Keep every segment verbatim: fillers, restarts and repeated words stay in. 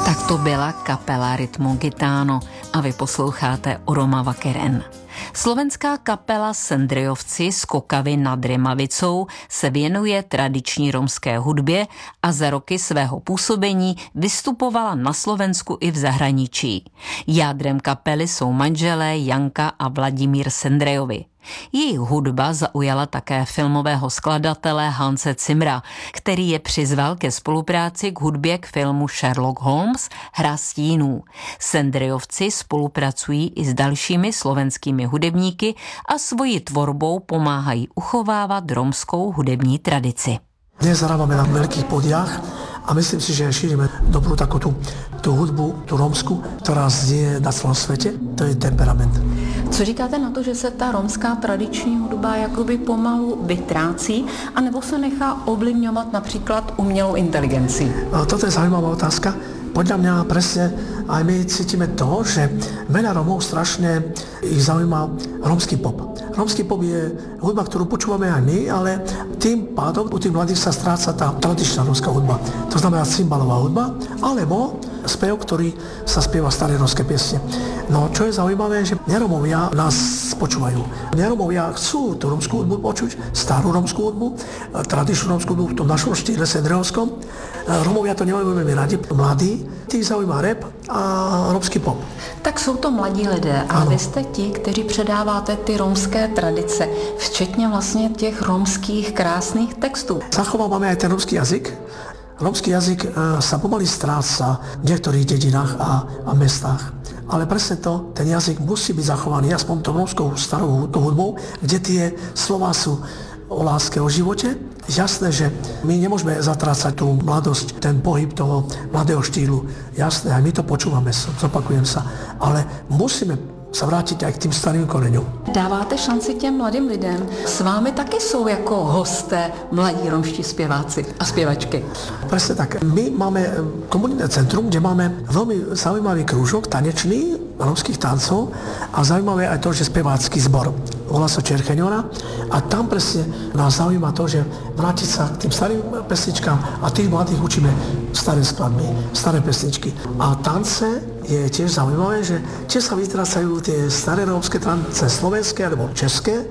Tak to byla kapela Rytmo Gitano a vy posloucháte Oroma Vakeren. Slovenská kapela Sendrejovci z Kokavy nad Rimavicou se věnuje tradiční romské hudbě a za roky svého působení vystupovala na Slovensku i v zahraničí. Jádrem kapely jsou manželé Janka a Vladimír Sendrejovi. Jejich hudba zaujala také filmového skladatele Hanse Zimmera, který je přizval ke spolupráci k hudbě k filmu Sherlock Holmes Hra stínů. Sendrejovci spolupracují i s dalšími slovenskými hudebníky a svojí tvorbou pomáhají uchovávat romskou hudební tradici. Dnes hráváme na veľkých podiach a myslím si, že šírime dobrú takú tú, tú hudbu, tú romsku, ktorá znie na celom svete. To je temperament. Co říkáte na to, že se ta romská tradiční hudba jakoby pomalu vytrácí, anebo se nechá ovlivňovat například umělou inteligencí? Toto je zaujímavá otázka. Podľa mňa presne aj my cítime to, že veľa Romov strašne ich zaujíma romský pop. Romský pop je hudba, ktorú počúvame aj my, ale tým pádom u tých mladých sa stráca tá tradičná romská hudba. To znamená cymbalová hudba, alebo spev, ktorý sa spieva staré romské piesne. No, čo je zaujímavé, že neromovia nás počúvajú. Neromovia chcú tú romskú hudbu počuť, starú romskú hudbu, tradičnú romskú hudbu v tom našom štýle sendrejovskom. Romovia to nemajú veľmi radi, mladí, tých zaujíma rap a romský pop. Tak jsou to mladí lidé, ale ano. Vy jste ti, kteří předáváte ty romské tradice, včetně vlastně těch romských krásných textů. Zachováváme aj ten romský jazyk. Romský jazyk e, sa pomaly stráca v niektorých dedinách a, a mestách. Ale presne to, ten jazyk musí byť zachovaný aspoň tou romskou starou hudbou, kde tie slová sú o láske, o živote. Jasné, že my nemôžeme zatrácať tú mladosť, ten pohyb toho mladého štýlu. Jasné, aj my to počúvame, zopakujem sa. Ale musíme sa vrátiť aj k tým starým koreňom. Dáváte šanci těm mladým lidem. S vámi taky jsou jako hosté mladí romští zpěváci a zpěvačky. Presne tak. My máme komunitné centrum, kde máme veľmi zaujímavý krúžok tanečný romských tancov a zaujímavé aj to, že spevácky zbor. Volá sa Čercheňora a tam presne nás zaujíma to, že vrátiť sa k tým starým pesničkám a tých mladých učíme staré skladby, staré pesničky. A tance je tiež zaujímavé, že tiež sa vytrácajú tie staré rómske tance slovenské alebo české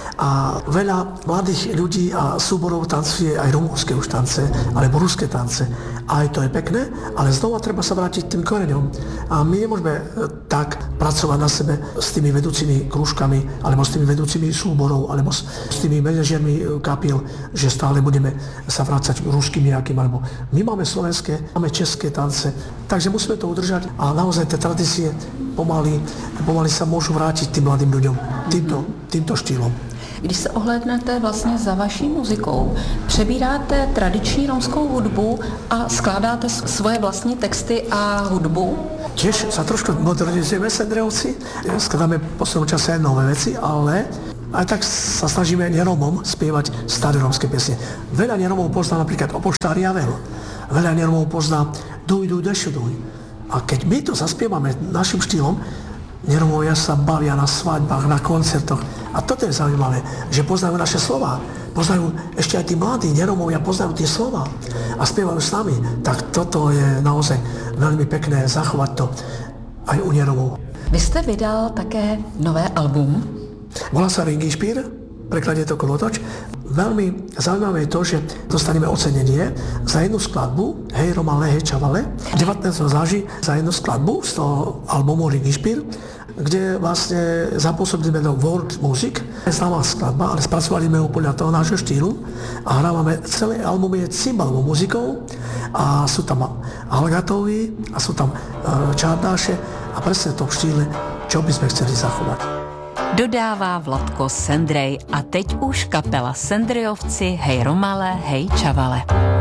a veľa mladých ľudí a súborov tancuje aj rumúnske už tance alebo ruské tance. A aj to je pekné, ale znova treba sa vrátiť tým koreňom. A my nemôžeme tak pracovať na sebe s tými vedúcimi krúžkami alebo s tými vedúcimi súborov alebo s, s tými manažermi kapiel, že stále budeme sa vrácať ruským nejakým alebo my máme slovenské, máme české tance, takže musíme to udržať a naozaj tie tradície pomaly, pomaly sa môžu vrátiť tým mladým ľuďom týmto, týmto štýlom. Když se ohlédnete vlastně za vaší muzikou, přebíráte tradiční romskou hudbu a skládáte svoje vlastní texty a hudbu? Tiež sa trošku modernizujeme Sendrejovci, skladáme v poslednom čase aj nové veci, ale aj tak sa snažíme neromom spievať staré romské piesne. Veľa neromov pozná napríklad Opoštári Javel, veľa neromov pozná Duj, duj, dešo, duj. A keď my to zaspievame našim štýlom, neromovia sa bavia na svadbách, na koncertoch. A toto je zaujímavé, že poznajú naše slová. Poznajú ešte aj tí mladí neromovia, poznajú tie slová a spievajú s nami. Tak toto je naozaj veľmi pekné zachovať to aj u neromov. Vy jste vydal také nové album? Volá sa Ringišpír, preklade to Kolotoč. Veľmi zaujímavé je to, že dostaneme ocenenie za jednu skladbu Hej Romale, hej Čavale. devätnásteho září za jednu skladbu z toho albumu Ringišpír, kde vlastne zapôsobili sme do World Music. Je známa skladba, ale spracovali sme ho podľa toho nášho štýlu a hrávame celé album je cymbalovou muzikou a sú tam algatovi a sú tam čardáše a presne v tom štýle, čo by sme chceli zachovať. Dodává Vladko Sendrej a teď už kapela Sendrejovci Hej Romale, hej Čavale.